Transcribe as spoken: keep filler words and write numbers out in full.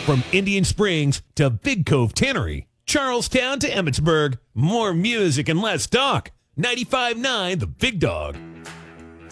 From Indian Springs to Big Cove Tannery, Charlestown to Emmitsburg, more music and less talk. ninety-five point nine The Big Dog.